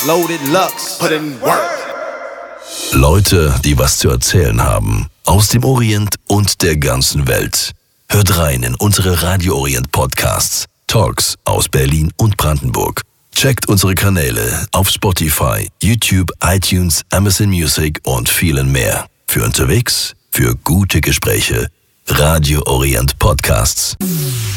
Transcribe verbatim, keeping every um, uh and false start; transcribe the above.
Loaded Lux, put in work. Leute, die was zu erzählen haben. Aus dem Orient und der ganzen Welt. Hört rein in unsere Radio Orient Podcasts. Talks aus Berlin und Brandenburg. Checkt unsere Kanäle auf Spotify, YouTube, iTunes, Amazon Music und vielen mehr. Für unterwegs, für gute Gespräche. Radio Orient Podcasts.